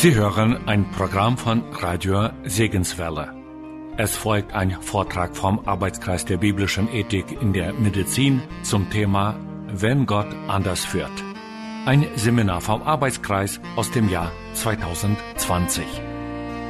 Sie hören ein Programm von Radio Segenswelle. Es folgt ein Vortrag vom Arbeitskreis der biblischen Ethik in der Medizin zum Thema Wenn Gott anders führt. Ein Seminar vom Arbeitskreis aus dem Jahr 2020.